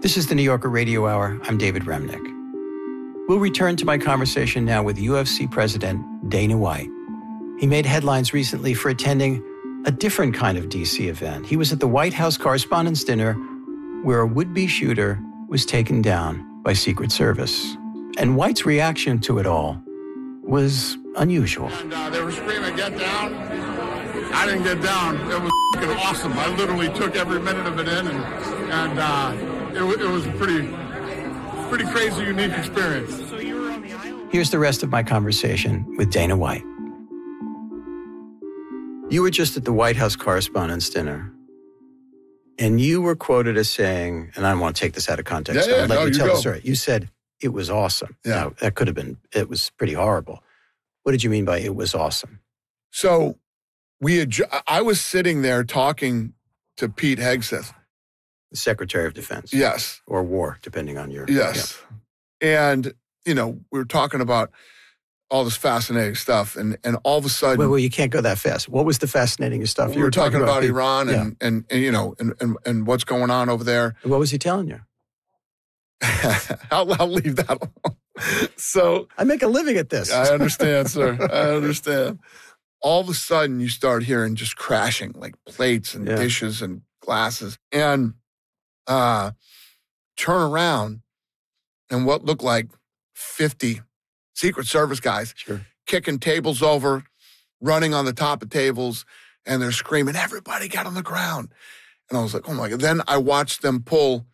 This is the New Yorker Radio Hour. I'm David Remnick. We'll return to my conversation now with UFC President Dana White. He made headlines recently for attending a different kind of DC event. He was at the White House Correspondents' Dinner where a would-be shooter was taken down by Secret Service. And White's reaction to it all was unusual. And they were screaming, "Get down." I didn't get down. It was awesome. I literally took every minute of it in, and it was a pretty crazy, unique experience. So you were on the aisle? Here's the rest of my conversation with Dana White. You were just at the White House Correspondents' Dinner, and you were quoted as saying, and I don't want to take this out of context. Yeah, I'll let no, you you tell go. the story. You said it was awesome. Yeah. Now, that could have been, it was pretty horrible. What did you mean by it was awesome? So I was sitting there talking to Pete Hegseth. The Secretary of Defense. Yes. Or War, depending on your... Yes. Yeah. And, we were talking about all this fascinating stuff, and all of a sudden... Well, you can't go that fast. What was the fascing stuff? We were talking about Iran yeah. and what's going on over there. What was he telling you? I'll leave that alone. So... I make a living at this. I understand, sir. I understand. All of a sudden, you start hearing just crashing, like plates and dishes and glasses. And turn around, and what looked like 50 Secret Service guys kicking tables over, running on the top of tables, and they're screaming, "Everybody get on the ground." And I was like, oh my God. Then I watched them pull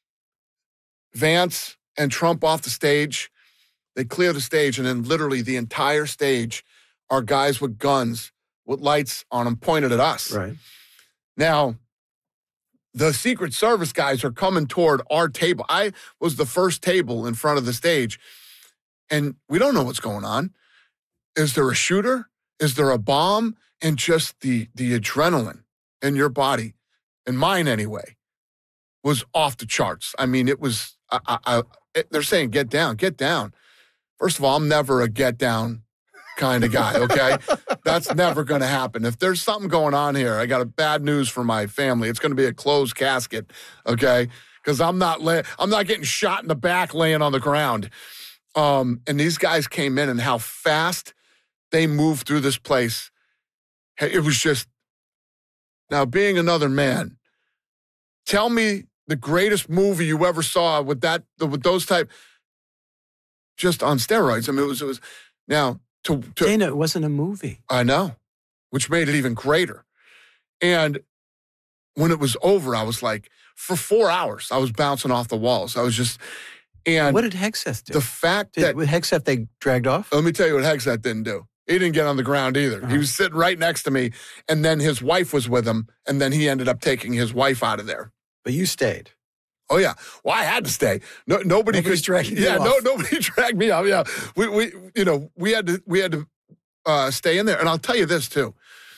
Vance and Trump off the stage. They clear the stage, and then literally the entire stage are guys with guns with lights on them pointed at us. Right. Now, the Secret Service guys are coming toward our table. I was the first table in front of the stage, and we don't know what's going on. Is there a shooter? Is there a bomb? And just the adrenaline in your body, in mine anyway, was off the charts. I mean, it was, they're saying, "Get down, get down." First of all, I'm never a get down kind of guy, okay? That's never going to happen. If there's something going on here, I got a bad news for my family. It's going to be a closed casket, okay? Because I'm not getting shot in the back laying on the ground. And these guys came in, and how fast they moved through this place. It was just, now being another man, tell me the greatest movie you ever saw with those type, just on steroids. I mean, it was now, Dana, it wasn't a movie. I know, which made it even greater. And when it was over, I was like, for 4 hours, I was bouncing off the walls. I was just, and what did Hegseth do? The fact that with Hegseth they dragged off? Let me tell you what Hegseth didn't do. He didn't get on the ground either. Uh-huh. He was sitting right next to me, and then his wife was with him, and then he ended up taking his wife out of there. But you stayed. Oh yeah. Well, I had to stay. Nobody could drag you off. Nobody dragged me out. Yeah. We had to stay in there. And I'll tell you this too.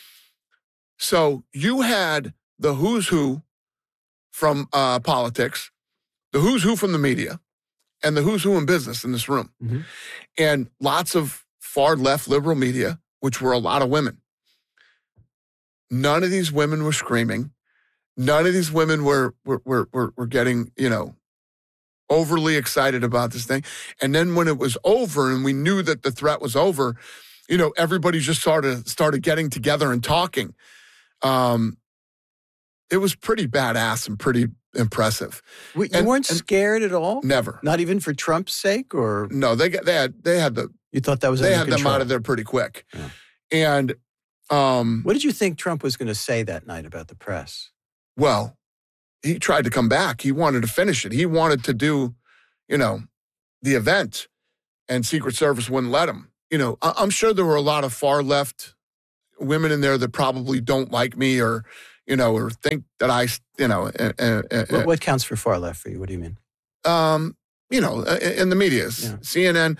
So you had the who's who from politics, the who's who from the media, and the who's who in business in this room. Mm-hmm. And lots of far left liberal media, which were a lot of women. None of these women were screaming. None of these women were getting, overly excited about this thing. And then when it was over and we knew that the threat was over, everybody just started getting together and talking. It was pretty badass and pretty impressive. You weren't scared at all? Never. Not even for Trump's sake, or no? They had the. You thought that was they under had control. them out of there pretty quick. Yeah. And what did you think Trump was going to say that night about the press? Well, he tried to come back. He wanted to finish it. He wanted to do, the event, and Secret Service wouldn't let him. I'm sure there were a lot of far left women in there that probably don't like me or think that I. What counts for far left for you? What do you mean? In the media, CNN.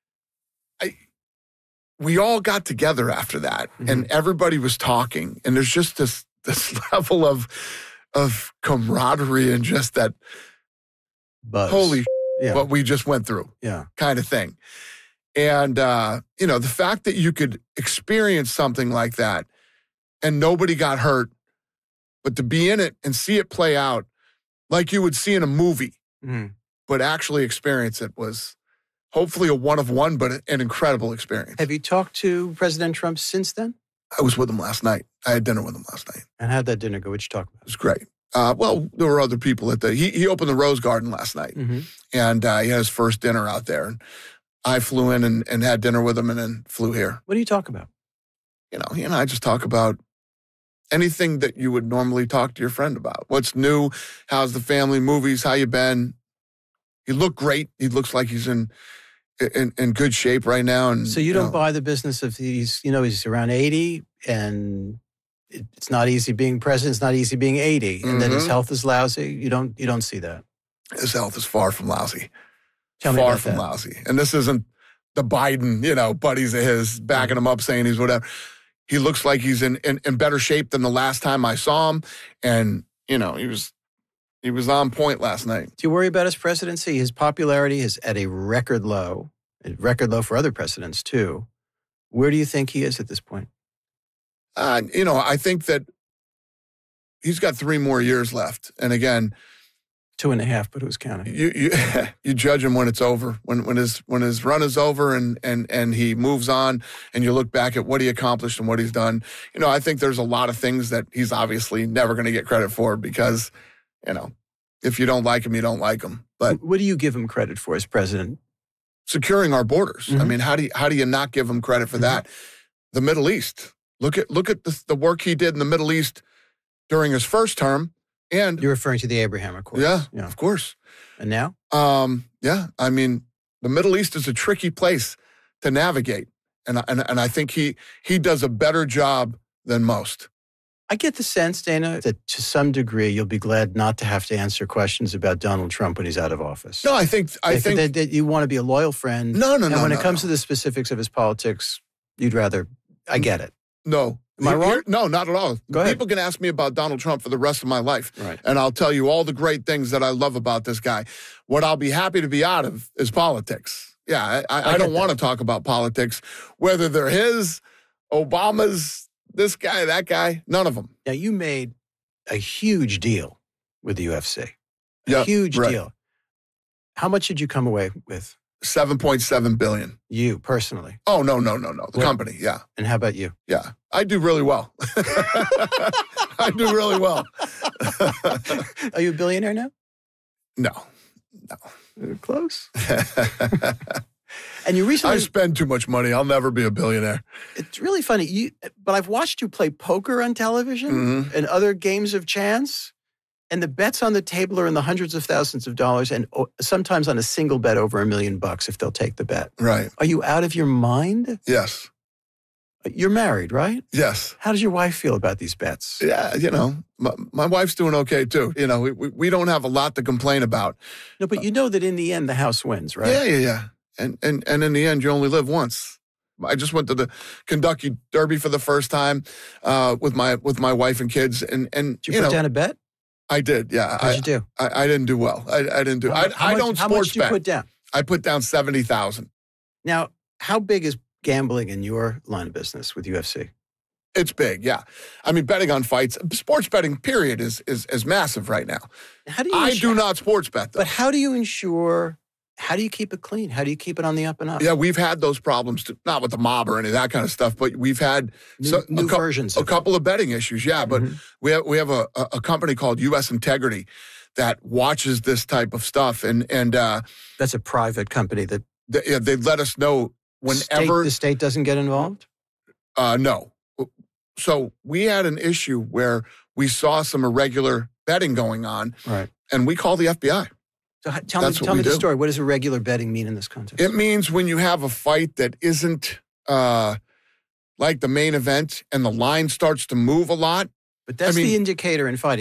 We all got together after that, and everybody was talking, and there's just this level of camaraderie and just that buzz. Holy what we just went through, kind of thing. And the fact that you could experience something like that and nobody got hurt, but to be in it and see it play out like you would see in a movie, but actually experience it was hopefully a one of one, but an incredible experience. Have you talked to President Trump since then? I was with him last night. I had dinner with him last night. And how'd that dinner go? What'd you talk about? It was great. Well, there were other people at he opened the Rose Garden last night, and he had his first dinner out there. And I flew in and had dinner with him and then flew here. What do you talk about? He and I just talk about anything that you would normally talk to your friend about. What's new? How's the family? Movies? How you been? He looked great. He looks like he's in good shape right now. And so you don't buy the business of he's around 80 and it's not easy being president. It's not easy being 80, and that his health is lousy. You don't see that. His health is far from lousy. Tell me far about from that. lousy. And this isn't the Biden, buddies of his backing him up saying he's whatever. He looks like he's in better shape than the last time I saw him, and he was on point last night. Do you worry about his presidency? His popularity is at a record low for other presidents too. Where do you think he is at this point? I think that he's got 3 more years left. And again, 2.5, but who's counting? You judge him when it's over, when his run is over and he moves on, and you look back at what he accomplished and what he's done. I think there's a lot of things that he's obviously never going to get credit for because, if you don't like him, you don't like him. But what do you give him credit for as president? Securing our borders. I mean, how do you not give him credit for that? The Middle East. Look at the work he did in the Middle East during his first term. And you're referring to the Abraham Accords. Yeah, of course. And now? Yeah. I mean, the Middle East is a tricky place to navigate. And I think he does a better job than most. I get the sense, Dana, that to some degree you'll be glad not to have to answer questions about Donald Trump when he's out of office. No, I think that you want to be a loyal friend. No. And when it comes to the specifics of his politics, you'd rather. I get it. No. Am I wrong? No, not at all. Go ahead. People can ask me about Donald Trump for the rest of my life. Right. And I'll tell you all the great things that I love about this guy. What I'll be happy to be out of is politics. Yeah, I don't want to talk about politics, whether they're his, Obama's, this guy, that guy, none of them. Now, you made a huge deal with the UFC. Yeah, huge right. deal. How much did you come away with? $7.7 billion. You, personally? Oh, no. The company, yeah. And how about you? Yeah. I do really well. I do really well. Are you a billionaire now? No. Close. And you recently... I spend too much money. I'll never be a billionaire. It's really funny. But I've watched you play poker on television and other games of chance, and the bets on the table are in the hundreds of thousands of dollars, and sometimes on a single bet over $1 million if they'll take the bet. Right. Are you out of your mind? Yes. You're married, right? Yes. How does your wife feel about these bets? Yeah, my wife's doing okay too. We don't have a lot to complain about. No, but you know that in the end, the house wins, right? Yeah. And in the end, you only live once. I just went to the Kentucky Derby for the first time with my wife and kids. And did you put down a bet? I did, yeah. How'd you do? I didn't do well. I didn't do. I don't sports bet. How much did you put down? I put down 70,000. Now, how big is gambling in your line of business with UFC? It's big, yeah. I mean, betting on fights, sports betting, period, is massive right now. How do you? I do not sports bet, though. But how do you ensure? How do you keep it clean? How do you keep it on the up and up? Yeah, we've had those problems, too. Not with the mob or any of that kind of stuff, but we've had new versions. A couple of betting issues, yeah. But we have a company called U.S. Integrity that watches this type of stuff, and that's a private company that they let us know whenever the state doesn't get involved. No. So we had an issue where we saw some irregular betting going on, right? And we called the FBI. So tell me the story. What does irregular betting mean in this context? It means when you have a fight that isn't like the main event and the line starts to move a lot. But that's the indicator in fighting.